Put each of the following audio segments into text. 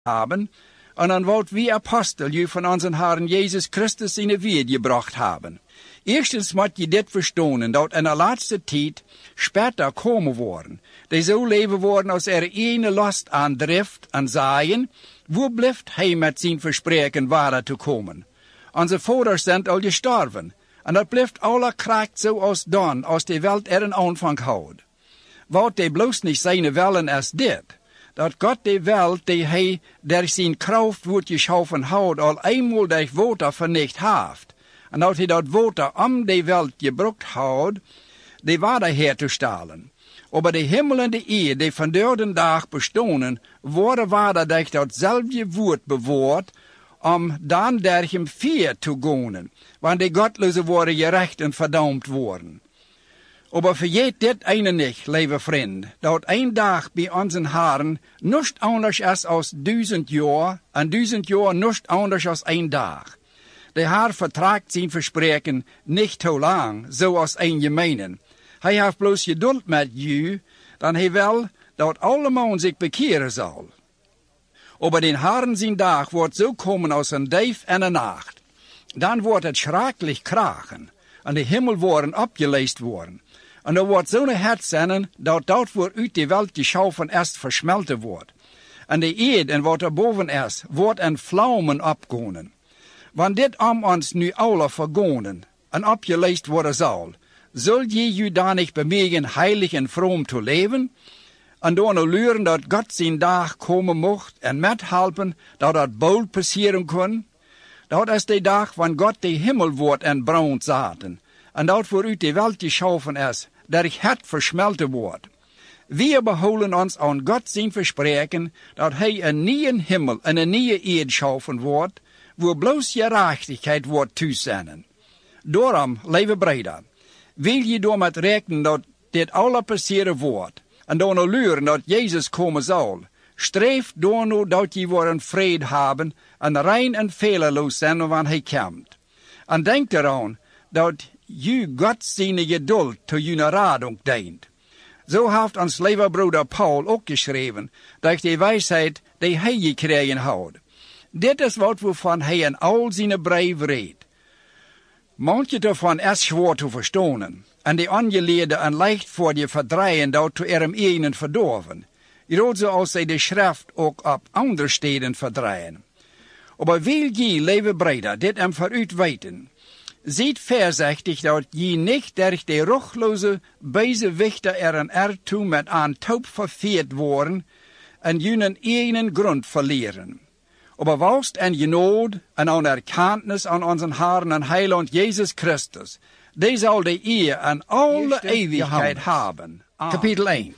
haben, en dan wat wie apostel je van onze Herren Jezus Christus in de wereld gebracht hebben. Eerstens moet je dit verstaan, dat in de laatste tijd später komen worden. Die zo leven worden als ene last aandrift en zaaien, wo blijft hij met zijn verspreken waar te komen. Onze vaders zijn al gestorven, en dat blijft alle kracht zoals dan, als de welt een aanvang houdt. Wat die bloos niet zijn willen als dit, dat God de welt die hij door zijn kracht wordt geschaffen houdt, al eenmaal door water vernicht heeft, en dat hij dat water om de welt gebruikt houdt, de waarde her te stellen. Aber de hemel en de aarde, die van de dag bestonden, worden waarde door datzelfde woord bewaard, om dan door hem vier te gaan, want de godloze worden gerecht en verdaamd worden. Aber vergeet dit ene niet, lieve vriend, dat een dag bij onze Herren niets anders is als 1000 jaar, en 1000 jaar niets anders als een dag. De Heer vertraagt zijn verspreken niet te lang, zoals een gemeenen. Hij heeft bloos geduld met u, dan hij wil dat allemaal zich bekeren zal. Aber den Herren zijn dag wordt zo komen als een dief en een nacht. Dan wordt het schrikkelijk kraken, en de hemel worden opgeleest worden. En er wordt zo'n hert zijn, dat voor uit de welt geschaffen eerst versmelten wordt. En de aarde en wat er boven is, wordt in vlammen opgaan. Want dit om ons nu alle vergonen, en opgeleest worden zal, zul je u dan niet bemegen heilig en vroom te leven, en dan leren dat God zijn dag komen mocht, en met helpen dat dat bold passeren kon. Dat is de dag wanneer God de hemel wordt en brand zaten, en dat voor u de welt geschaffen is, dat het versmelten wordt. We behouden ons aan God zijn verspreken, dat hij een nieuwe hemel en een nieuwe aarde schaffen wordt, waar bloos gerechtigheid wordt toezenden. Daarom, lieve broeder, wil je door met rekenen dat dit alle passeren wordt, en dan leren dat Jezus komen zal. Streef door nu dat je voor een vrede hebben, en rein en fehlerloos zijn wanneer hij komt. En denk eraan dat je God zijn geduld te je radung dient. Zo heeft ons lieve broeder Paul ook geschreven, dat de wijsheid die hij gekregen houdt. Dit is wat waarvan hij in al zijn brieven redt. Manche daarvan is zwaar te verstaan, en de ongeleerde en leicht voor je verdrijven dat te ihrem eigen verdorven. Rood zoals zij de schrift ook op andere steden verdrijven. Maar wil je, lieve broeder, dit hem vooruit weten, ziet voorzichtig dat je niet door de ruchloze bezewichten ertoe met aan touw verveerd worden en je een eigen grond verleren. Maar walst en je nood en aan erkentenis aan onze Herren en Heiland Jezus Christus, die zal de eer en alle eeuwigheid hebben. Kapitel 1.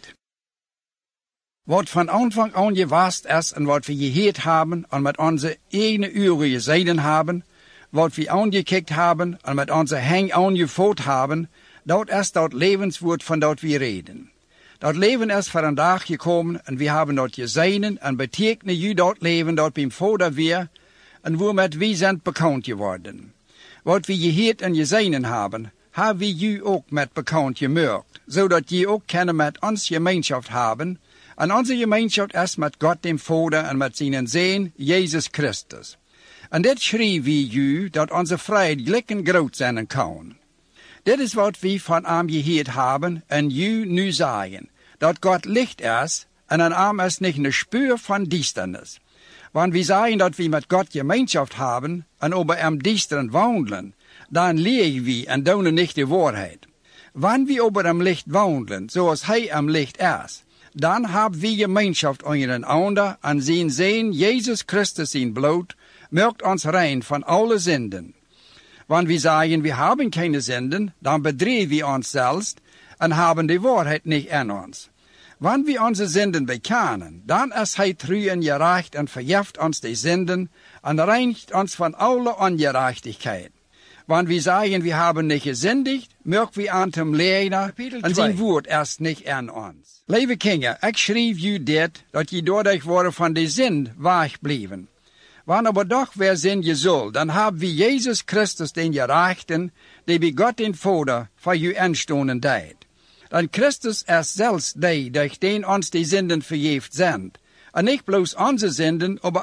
Wat van aanvang aan gewast is en wat we gehoord hebben en met onze eigen uren gezien hebben, wat we aangekijkt hebben en met onze hang aangevoerd hebben, dat is dat levenswoord van dat we reden. Dat leven is voor een dag gekomen en we hebben dat gezien en betekenen je dat leven dat bij Vader weer en waarmee we zijn bekend geworden. Wat we gehoord en gezien hebben, hebben we je ook met bekend gemaakt, zodat je ook kunnen met ons gemeenschap hebben. En onze gemeenschap is met God dem Vader en met zijn Zoon, Jezus Christus. En dit schreef we u, dat onze vrijheid gelijk groot zijn kan. Dit is wat we van hem gehoord hebben en u nu zeggen, dat God licht is en aan hem is niet een speur van duisternis. Want we zeggen dat we met God gemeenschap hebben en over hem duisteren wandelen, dan liegen we en doen niet de waarheid. Wanneer we over hem licht wandelen, zoals hij hem licht is, dan hebben we gemeenschap ondereinander en zijn Zoon Jezus Christus zijn bloed maakt ons rein van alle zinden. Wanneer we zeggen we hebben keine zinden, dan bedriegen we ons zelfs en hebben de waarheid niet in ons. Wanneer we onze zinden bekennen, dan is hij trouw en gerecht en vergeeft ons de zinden en reinigt ons van alle ongerechtigheid. Wanneer we zeggen we hebben niet gezündigd, merken we aan hem lijden en zijn woord is niet in ons. Lieve kinderen, ik schreef u dit, dat je doordat worden van de zin wegbleven. Wanneer we toch weer zin je zul, dan hebben we Jezus Christus den gerechten, die bij God den Vader voor u instonden deed. Dan Christus is zelfs die, durch den ons de zinden vergeeft zijn, Und nicht bloß unsere Sünden, aber